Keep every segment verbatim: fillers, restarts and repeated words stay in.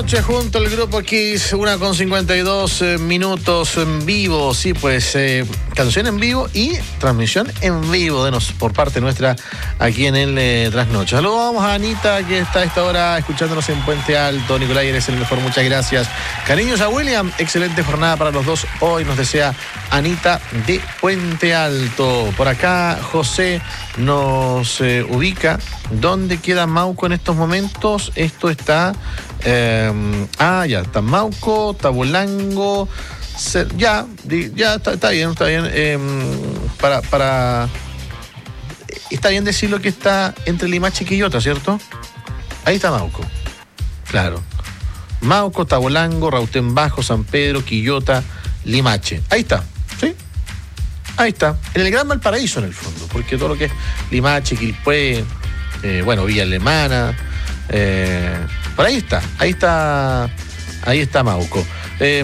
Junto al grupo Kiss, una con cincuenta y dos eh, minutos en vivo, sí, pues eh, canción en vivo y transmisión en vivo de nos, por parte nuestra aquí en el eh, Trasnoche. Saludamos a Anita, que está a esta hora escuchándonos en Puente Alto. Nicolai, eres el mejor, muchas gracias. Cariños a William, excelente jornada para los dos. Hoy nos desea Anita de Puente Alto. Por acá José nos eh, ubica. ¿Dónde queda Mauco en estos momentos? Esto está... Eh, ah, ya, está Mauco, Tabolango, Cer- ya, di, ya está, está bien, está bien. Eh, para, para, está bien decirlo que está entre Limache y Quillota, ¿cierto? Ahí está Mauco, claro. Mauco, Tabolango, Rautén Bajo, San Pedro, Quillota, Limache. Ahí está, ¿sí? Ahí está. En el Gran Valparaíso, en el fondo, porque todo lo que es Limache, Quilpué, eh, bueno, Villa Alemana, eh, por ahí está, ahí está, ahí está Mauco. Eh,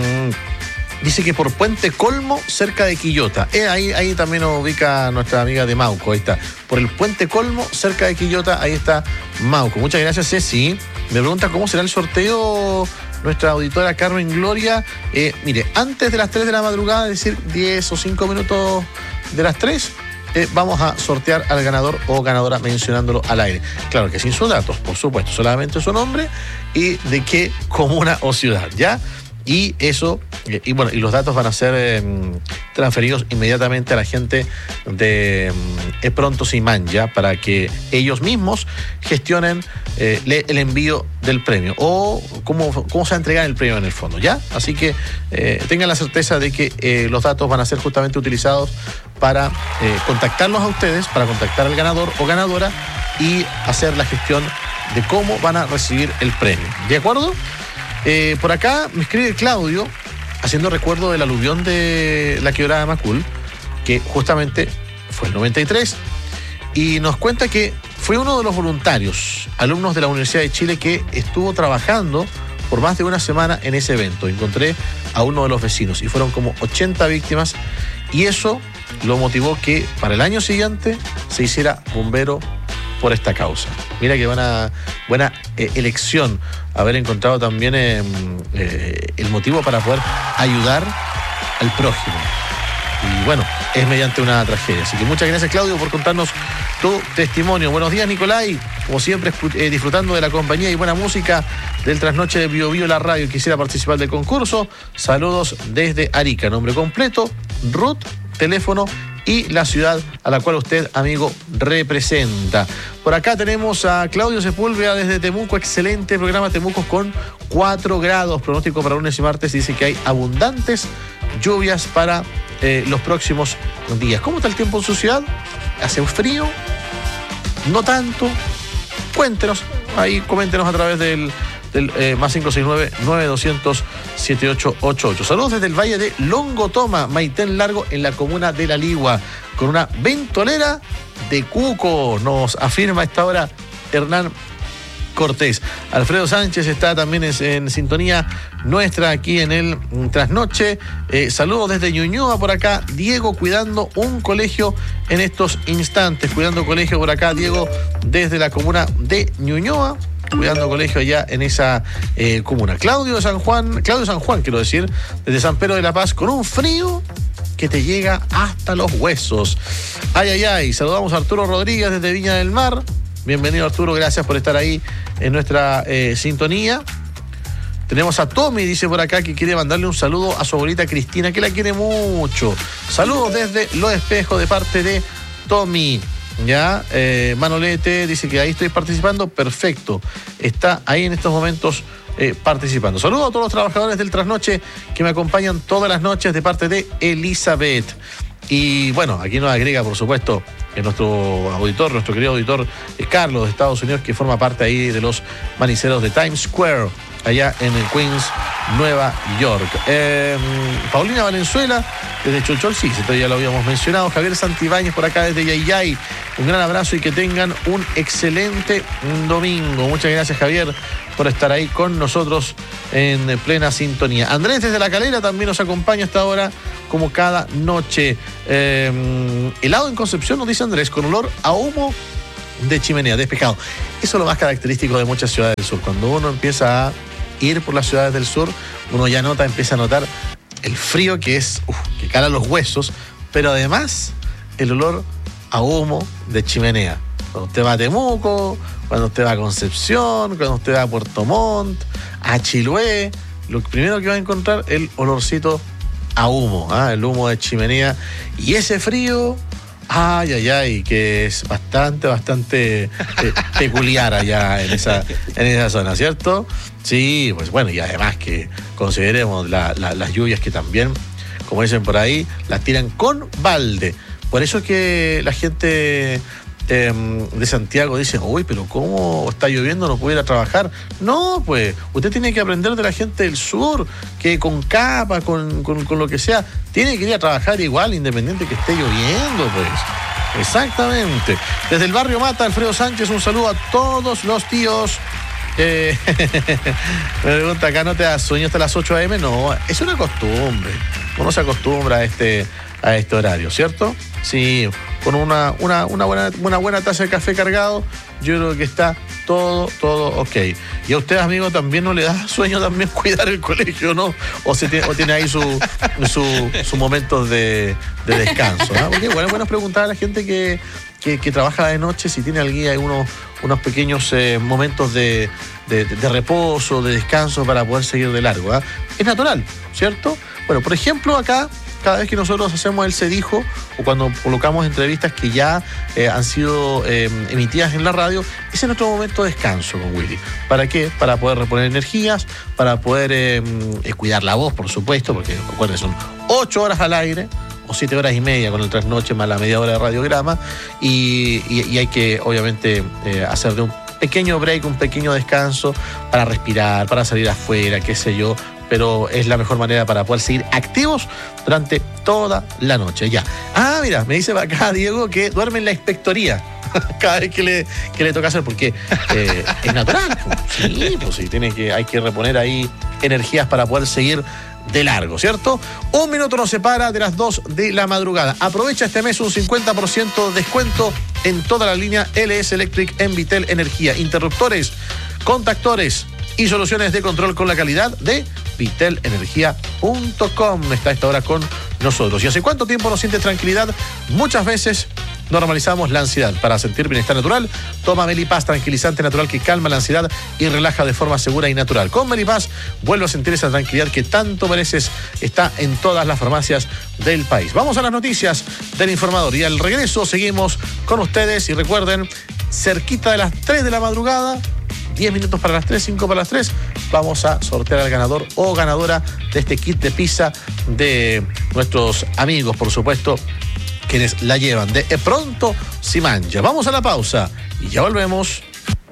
dice que por Puente Colmo, cerca de Quillota. Eh, ahí, ahí también nos ubica nuestra amiga de Mauco, ahí está. Por el Puente Colmo, cerca de Quillota, ahí está Mauco. Muchas gracias, Ceci. Me pregunta cómo será el sorteo nuestra auditora Carmen Gloria. Eh, mire, antes de las tres de la madrugada, es decir, diez o cinco minutos de las tres, Eh, vamos a sortear al ganador o ganadora mencionándolo al aire. Claro que sin sus datos, por supuesto, solamente su nombre y de qué comuna o ciudad, ¿ya? Y eso, eh, y bueno, y los datos van a ser eh, transferidos inmediatamente a la gente de eh, Pronto Simán, ¿ya? Para que ellos mismos gestionen eh, le, el envío del premio o cómo, cómo se va a entregar el premio en el fondo, ¿ya? Así que eh, tengan la certeza de que eh, los datos van a ser justamente utilizados para eh, contactarlos a ustedes, para contactar al ganador o ganadora y hacer la gestión de cómo van a recibir el premio. ¿De acuerdo? Eh, por acá me escribe Claudio, haciendo recuerdo del aluvión de la quebrada de Macul, que justamente fue el noventa y tres, y nos cuenta que fue uno de los voluntarios, alumnos de la Universidad de Chile, que estuvo trabajando por más de una semana en ese evento. Encontré a uno de los vecinos y fueron como ochenta víctimas, y eso lo motivó que para el año siguiente se hiciera bombero por esta causa. Mira qué buena, buena eh, elección haber encontrado también eh, eh, el motivo para poder ayudar al prójimo. Y bueno, es mediante una tragedia. Así que muchas gracias, Claudio, por contarnos tu testimonio. Buenos días, Nicolai. Como siempre, eh, disfrutando de la compañía y buena música del Trasnoche de Bio Bio, la radio. Quisiera participar del concurso. Saludos desde Arica. Nombre completo, Ruth, teléfono y la ciudad a la cual usted, amigo, representa. Por acá tenemos a Claudio Sepúlveda desde Temuco. Excelente programa, Temuco, con cuatro grados. Pronóstico para lunes y martes. Dice que hay abundantes lluvias para eh, los próximos días. ¿Cómo está el tiempo en su ciudad? ¿Hace frío? ¿No tanto? Cuéntenos, ahí coméntenos a través del, del eh, más cinco seis nueve, nueve dos cero cero, siete ocho ocho ocho. Saludos desde el valle de Longotoma, Maitén Largo, en la comuna de La Ligua, con una ventolera de cuco, nos afirma a esta hora Hernán Cortés. Alfredo Sánchez está también en, en sintonía nuestra aquí en el Trasnoche. Eh, saludos desde Ñuñoa por acá. Diego cuidando un colegio en estos instantes. Cuidando colegio por acá, Diego, desde la comuna de Ñuñoa. Cuidando colegio allá en esa eh, comuna. Claudio de San Juan, Claudio San Juan, quiero decir, desde San Pedro de la Paz, con un frío que te llega hasta los huesos. Ay, ay, ay. Saludamos a Arturo Rodríguez desde Viña del Mar. Bienvenido, Arturo, gracias por estar ahí en nuestra eh, sintonía. Tenemos a Tommy, dice por acá, que quiere mandarle un saludo a su abuelita Cristina, que la quiere mucho. Saludos desde Los Espejos de parte de Tommy. Ya, eh, Manolete dice que ahí estoy participando. Perfecto, está ahí en estos momentos eh, participando. Saludos a todos los trabajadores del Trasnoche que me acompañan todas las noches de parte de Elizabeth. Y bueno, aquí nos agrega, por supuesto, en nuestro auditor, nuestro querido auditor eh, Carlos de Estados Unidos, que forma parte ahí de los maniceros de Times Square, allá en el Queens, Nueva York. Eh, Paulina Valenzuela, desde Cholchol, sí, esto ya lo habíamos mencionado. Javier Santibáñez por acá desde Yayay. Un gran abrazo y que tengan un excelente domingo. Muchas gracias, Javier, por estar ahí con nosotros en plena sintonía. Andrés desde La Calera también nos acompaña hasta ahora, como cada noche. Eh, helado en Concepción, nos dice Andrés, con olor a humo de chimenea, despejado. Eso es lo más característico de muchas ciudades del sur. Cuando uno empieza a ir por las ciudades del sur, uno ya nota, empieza a notar el frío que es, uf, que cala los huesos, pero además el olor a humo de chimenea. Cuando usted va a Temuco, cuando usted va a Concepción, cuando usted va a Puerto Montt, a Chiloé, lo primero que va a encontrar es el olorcito a humo, ¿eh? El humo de chimenea. Y ese frío, ay, ay, ay, que es bastante, bastante eh, peculiar allá en esa, en esa zona, ¿cierto? Sí, pues bueno, y además que consideremos la, la, las lluvias que también, como dicen por ahí, las tiran con balde. Por eso es que la gente eh, de Santiago dice, uy, pero ¿cómo está lloviendo? ¿No puedo ir a trabajar? No, pues, usted tiene que aprender de la gente del sur, que con capa, con, con, con lo que sea, tiene que ir a trabajar igual, independiente que esté lloviendo, pues. Exactamente. Desde el barrio Mata, Alfredo Sánchez, un saludo a todos los tíos. Eh, me pregunta acá, ¿no te das sueño hasta las ocho a eme? No, es una costumbre. Uno se acostumbra a este, a este horario, ¿cierto? Sí, con una, una, una, buena, una buena taza de café cargado, yo creo que está todo, todo ok. Y a ustedes, amigos, también no le da sueño también cuidar el colegio, ¿no? O, se tiene, o tiene ahí su, su, su momentos de, de descanso, ¿no? Porque bueno, es bueno preguntar a la gente que, que, que trabaja de noche si tiene alguien ahí unos, unos pequeños eh, momentos de, de, de reposo, de descanso para poder seguir de largo, ¿eh? Es natural, ¿cierto? Bueno, por ejemplo, acá, cada vez que nosotros hacemos el Se Dijo, o cuando colocamos entrevistas que ya eh, han sido eh, emitidas en la radio, ese es nuestro momento de descanso con Willy. ¿Para qué? Para poder reponer energías, para poder eh, eh, cuidar la voz, por supuesto, porque recuerden, son ocho horas al aire, o siete horas y media con el trasnoche más la media hora de radiograma, y, y, y hay que, obviamente, eh, hacer de un pequeño break, un pequeño descanso para respirar, para salir afuera, qué sé yo, pero es la mejor manera para poder seguir activos durante toda la noche. Ya. Ah, mira, me dice acá Diego que duerme en la inspectoría cada vez que le, que le toca hacer, porque eh, es natural. Sí, pues sí, tiene que, hay que reponer ahí energías para poder seguir de largo, ¿cierto? Un minuto nos separa de las dos de la madrugada. Aprovecha este mes un cincuenta por ciento de descuento en toda la línea L S Electric en Vitel Energía. Interruptores, contactores y soluciones de control con la calidad de vitel energía punto com. Está a esta hora con nosotros. ¿Y hace cuánto tiempo no sientes tranquilidad? Muchas veces normalizamos la ansiedad. Para sentir bienestar natural, toma Melipaz, tranquilizante natural que calma la ansiedad y relaja de forma segura y natural. Con Melipaz vuelve a sentir esa tranquilidad que tanto mereces. Está en todas las farmacias del país. Vamos a las noticias del informador y al regreso seguimos con ustedes. Y recuerden, cerquita de las tres de la madrugada, diez minutos para las tres, cinco para las tres, vamos a sortear al ganador o ganadora de este kit de pizza de nuestros amigos, por supuesto, quienes la llevan de Pronto Si Mangia. Vamos a la pausa y ya volvemos.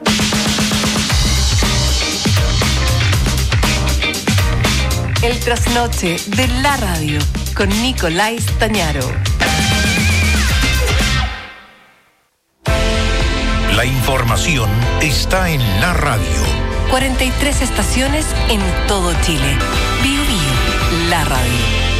El trasnoche de la radio con Nicolás Tañaro. La información está en la radio. cuarenta y tres estaciones en todo Chile. Bio Bio, la radio.